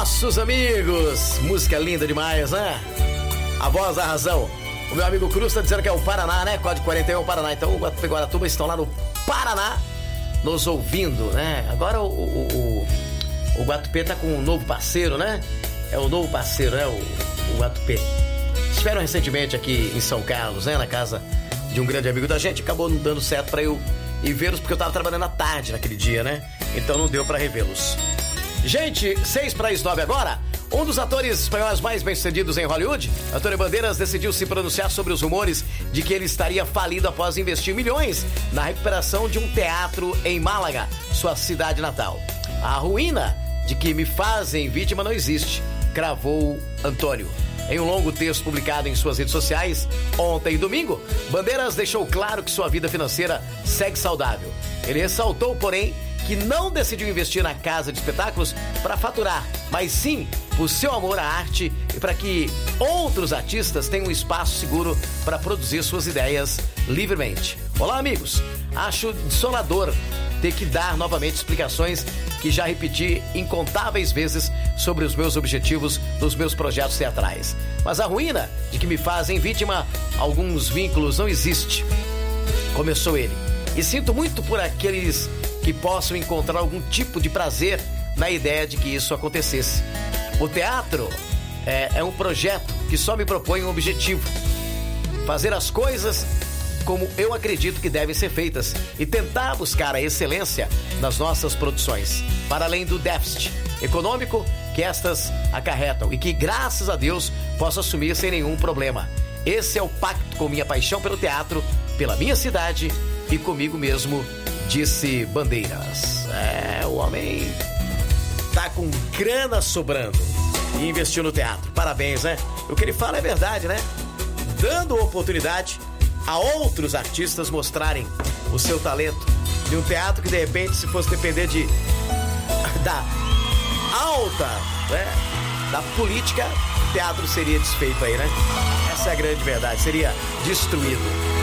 Nossos amigos, música linda demais, né? A voz da razão. O meu amigo Cruz tá dizendo que é o Paraná, né? Código 41 Paraná. Então o Guatupê e Guaratuba estão lá no Paraná nos ouvindo, né? Agora o Guatupê tá com um novo parceiro, né? É o novo parceiro, né? O Guatupê. Estiveram recentemente aqui em São Carlos, né? Na casa de um grande amigo da gente. Acabou não dando certo pra eu ir vê-los porque eu tava trabalhando à tarde naquele dia, né? Então não deu pra revê-los. Gente, 6:09 agora. Um dos atores espanhóis mais bem-sucedidos em Hollywood, Antônio Bandeiras, decidiu se pronunciar sobre os rumores de que ele estaria falido após investir milhões na recuperação de um teatro em Málaga, sua cidade natal. A ruína de que me fazem vítima não existe, cravou Antônio. Em um longo texto publicado em suas redes sociais, ontem, domingo, Bandeiras deixou claro que sua vida financeira segue saudável. Ele ressaltou, porém, que não decidiu investir na casa de espetáculos para faturar, mas sim por seu amor à arte e para que outros artistas tenham um espaço seguro para produzir suas ideias livremente. Olá, amigos! Acho desolador ter que dar novamente explicações que já repeti incontáveis vezes sobre os meus objetivos nos meus projetos teatrais. Mas a ruína de que me fazem vítima alguns vínculos não existe. Começou ele. E sinto muito por aqueles que possam encontrar algum tipo de prazer na ideia de que isso acontecesse. O teatro é um projeto que só me propõe um objetivo: fazer as coisas como eu acredito que devem ser feitas e tentar buscar a excelência nas nossas produções, para além do déficit econômico que estas acarretam e que, graças a Deus, posso assumir sem nenhum problema. Esse é o pacto com minha paixão pelo teatro, pela minha cidade e comigo mesmo, disse Bandeiras. O homem tá com grana sobrando e investiu no teatro. Parabéns, né? O que ele fala é verdade, né? Dando oportunidade a outros artistas mostrarem o seu talento de um teatro que, de repente, se fosse depender da alta, né, da política, o teatro seria desfeito aí, né? Essa é a grande verdade, seria destruído.